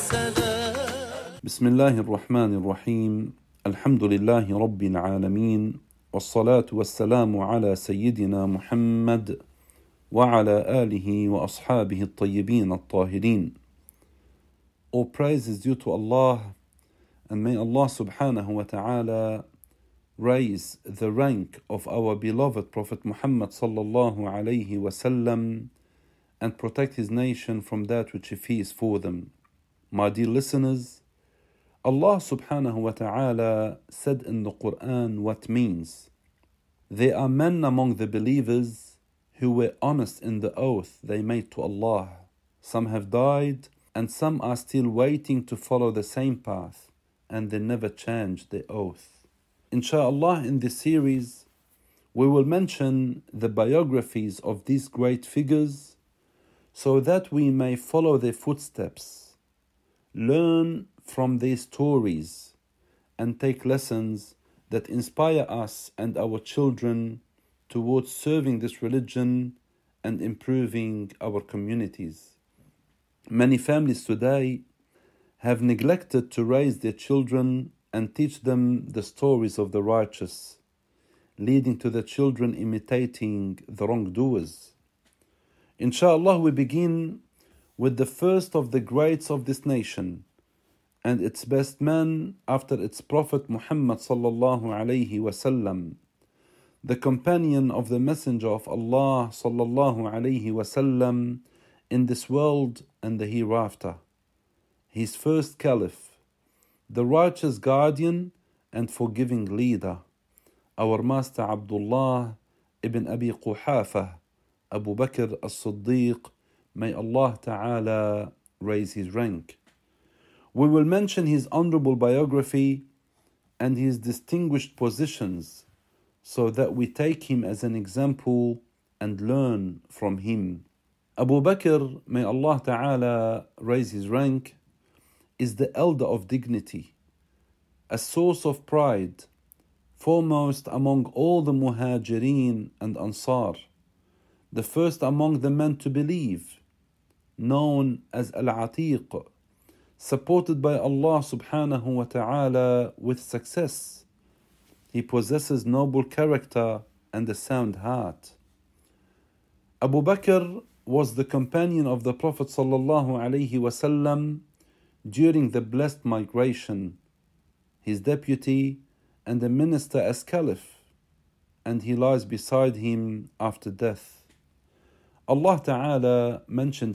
بسم الله الرحمن الرحيم. الحمد لله رب العالمين، والصلاة والسلام على سيدنا محمد وعلى آله وأصحابه الطيبين الطاهرين. All praise is due to Allah, and may Allah subhanahu wa ta'ala raise the rank of our beloved Prophet Muhammad sallallahu alayhi wasallam and protect his nation from that which he fears for them. My dear listeners, Allah subhanahu wa ta'ala said in the Quran what means. There are men among the believers who were honest in the oath they made to Allah. Some have died and some are still waiting to follow the same path, and they never changed their oath. Insha'Allah, in this series we will mention the biographies of these great figures so that we may follow their footsteps, learn from their stories, and take lessons that inspire us and our children towards serving this religion and improving our communities. Many families today have neglected to raise their children and teach them the stories of the righteous, leading to the children imitating the wrongdoers. Inshallah, we begin with the first of the greats of this nation and its best man after its Prophet Muhammad sallallahu alayhi wasallam, the companion of the Messenger of Allah sallallahu alayhi wasallam in this world and the hereafter, his first caliph, the righteous guardian and forgiving leader, our master Abdullah ibn Abi Quhafa, Abu Bakr as-Siddiq, may Allah Ta'ala raise his rank. We will mention his honorable biography and his distinguished positions so that we take him as an example and learn from him. Abu Bakr, may Allah Ta'ala raise his rank, is the elder of dignity, a source of pride, foremost among all the Muhajirin and Ansar, the first among the men to believe, known as Al-Atiq, supported by Allah subhanahu wa ta'ala with success. He possesses noble character and a sound heart. Abu Bakr was the companion of the Prophet sallallahu alayhi wasallam during the blessed migration, his deputy and a minister as caliph, and he lies beside him after death. Allah Ta'ala mentioned